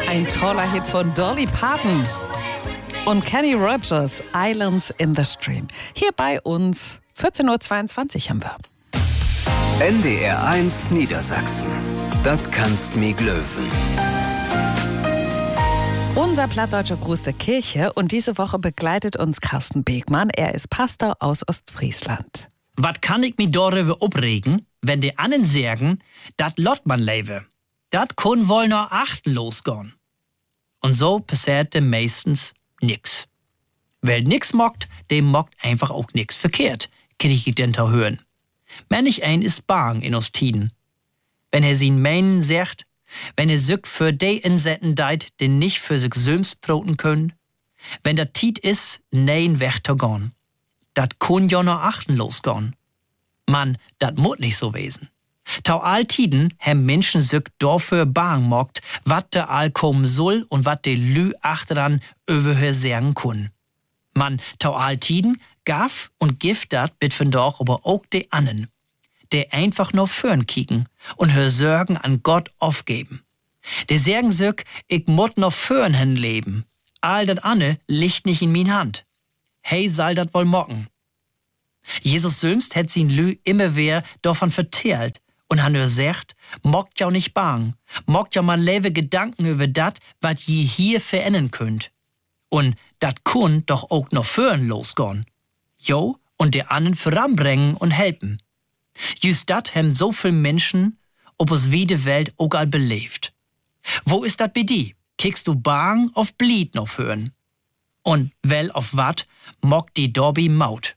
Ein toller Hit von Dolly Parton und Kenny Rogers, Islands in the Stream. Hier bei uns, 14.22 Uhr haben wir. NDR 1 Niedersachsen. Das kannst mi glöwen. Unser plattdeutscher Gruß der Kirche und diese Woche begleitet uns Carsten Begmann. Er ist Pastor aus Ostfriesland. Was kann ich mi darüber opregen, wenn die anderen sagen, dat lot man lebe? Dat kun wohl noch achten losgehen. Und so passierte meistens nix. Wer nix mockt, dem mockt einfach auch nix verkehrt, krieg ich denn da hören. Manch ein ist bang in uns Tiden. Wenn sin meinen sagt, wenn sich für de insetten deit, den nicht für sich selbst broten können, wenn der Tiet is, nein weg zu gehen. Dat kun jo noch achten losgehen. Mann, dat mut nicht so wesen. Tau all Tiden hem Menschen sich dafür bang mockt, wat de all kommen soll und wat de Lü achteran überhör sagen kun. Mann, tau all Tiden gaf und gift dat bit von doch aber auch de annen, de einfach nur fürn kicken und hör Sorgen an Gott aufgeben. De sagen sich, ich mut noch fürn hen leben. All dat anne liegt nicht in min Hand. Hey, soll dat wohl mocken. Jesus selbst hätt sin Lü immer wer davon vertellt und han nur sagt, mockt ja nicht bang, mockt ja mal lewe Gedanken über dat, wat je hier verändern könnt. Und dat kun doch auch noch fürn losgehen. Jo, und der annen voranbringen und helfen. Just dat hem so viel Menschen, ob es wie de Welt auch all belebt. Wo ist dat bei di? Kickst du bang auf Blied noch hören? Und well auf wat mockt die Dobby Maut?